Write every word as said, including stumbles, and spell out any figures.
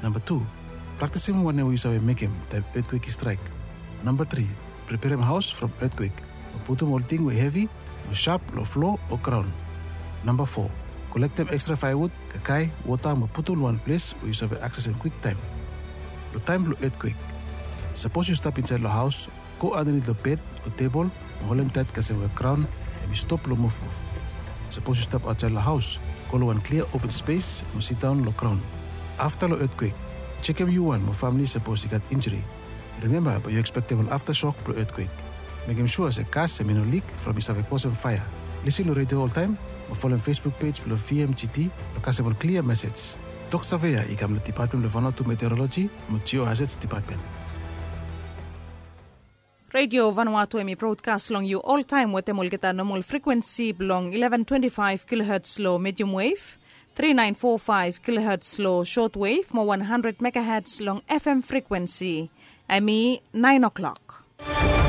Number two, practice him when you saw make him the earthquake strike. Number three, prepare him house from earthquake. Put him all thing with heavy, no sharp, no floor or crown. Number four, collect them extra firewood, kakai, water, ma put in one place where you have access in quick time. The time blue earthquake. Suppose you step inside the house, go underneath the bed or table, and hold him tight because the crown, and you stop lo move move. Suppose you step outside the house, go to one clear open space, and sit down lo crown. After the earthquake, check if you one more family suppose you got injury. Remember, but you expect an aftershock pro earthquake. Make him sure as a gas and no leak from his cause of fire. Listen to radio all time, or follow Facebook page below V M G T, because a clear message. Tok Savea, I come to the Department of Vanuatu Meteorology, and Geohazards Department. Radio Vanuatu emi broadcast long you all time with the mulgeta normal frequency belong eleven twenty-five kilohertz low medium wave, thirty-nine forty-five kilohertz low short wave, more one hundred megahertz long F M frequency. Emi nine o'clock.